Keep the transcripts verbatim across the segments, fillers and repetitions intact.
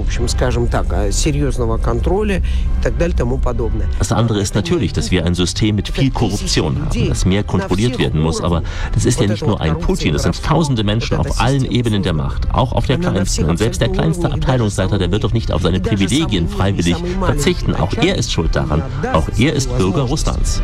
общем, скажем так, серьезного контроля и так далее, тому подобное. Das andere ist natürlich, dass wir ein System mit viel Korruption haben, das mehr kontrolliert werden muss. Aber das ist ja nicht nur ein Putin, das sind tausende Menschen auf allen Ebenen der Macht, auch auf der kleinsten. Und selbst der kleinste Abteilungsleiter, der wird doch nicht auf seine Privilegien freiwillig verzichten. Auch er ist schuld daran. Auch er ist Bürger Russlands.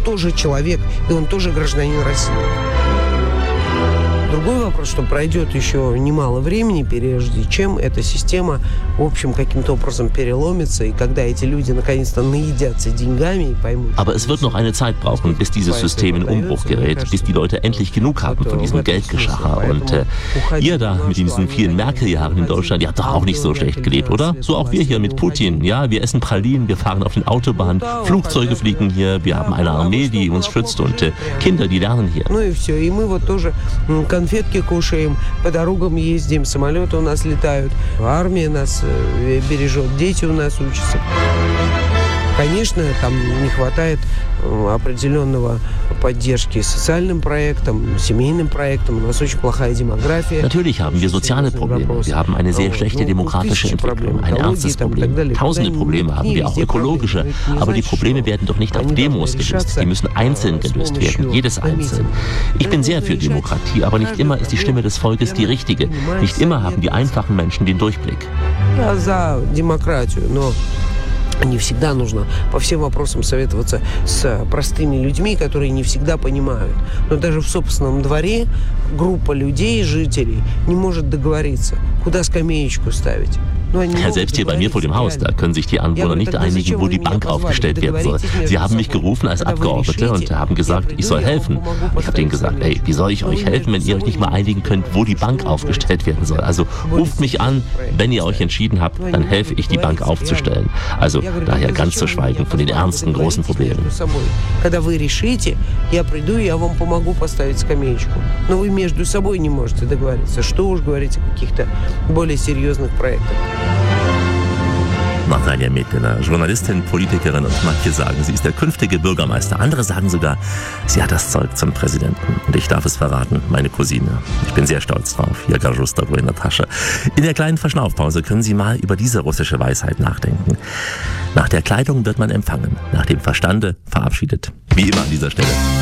Другой вопрос, что пройдет еще немало времени, прежде чем эта система, в общем, каким-то образом переломится, и когда эти люди наконец-то наедятся деньгами и поймут. Aber es wird noch eine Zeit brauchen, bis dieses System in Umbruch gerät, bis die Leute endlich genug haben von diesem Geldgeschacher. Und äh, ihr da mit diesen vielen Merkel-Jahren in Deutschland, ihr habt doch auch nicht so schlecht gelebt, oder? So auch wir hier mit Putin. Ja, wir essen Pralinen, wir fahren auf den Autobahnen, Flugzeuge fliegen hier, wir haben eine Armee, die uns schützt und äh, Kinder, die lernen hier. Ну и все, и мы вот тоже конфетки кушаем, по дорогам ездим, самолеты у нас летают, армия нас бережет, дети у нас учатся. Конечно, там не хватает определенного поддержки социальным проектам, семейным проектам. У нас очень плохая демография. Natürlich haben wir soziale Probleme. Wir haben eine sehr schlechte demografische Entwicklung, ein ernstes Problem. Tausende Probleme haben wir, auch ökologische. Aber die Probleme werden doch nicht auf Demos gelöst. Die müssen einzeln gelöst werden, jedes einzeln. Ich bin sehr für Demokratie, aber nicht immer ist die Stimme des Volkes die richtige. Nicht immer haben die einfachen Menschen den Durchblick. Ja, за демократию, но не всегда нужно по всем вопросам советоваться с простыми людьми, которые не всегда понимают. Но даже в собственном дворе группа людей, жителей, не может договориться, куда скамеечку ставить. Ja, selbst hier bei mir vor dem Haus, da können sich die Anwohner nicht einigen, wo die Bank aufgestellt werden soll. Sie haben mich gerufen als Abgeordnete und haben gesagt, ich soll helfen. Ich habe denen gesagt, ey, wie soll ich euch helfen, wenn ihr euch nicht mal einigen könnt, wo die Bank aufgestellt werden soll? Also ruft mich an, wenn ihr euch entschieden habt, dann helfe ich, die Bank aufzustellen. Also daher ganz zu schweigen von den ernsten, großen Problemen. Когда вы решите, я приду, я вам помогу поставить скамеечку. Но вы между собой не можете договориться. Что уж говорить о каких-то более серьезных проектах. Natalia Metliner, Journalistin, Politikerin, und manche sagen, sie ist der künftige Bürgermeister. Andere sagen sogar, sie hat das Zeug zum Präsidenten. Und ich darf es verraten, meine Cousine. Ich bin sehr stolz drauf. Hier Gajustovo in der Tasche. In der kleinen Verschnaufpause können Sie mal über diese russische Weisheit nachdenken. Nach der Kleidung wird man empfangen, nach dem Verstande verabschiedet. Wie immer an dieser Stelle.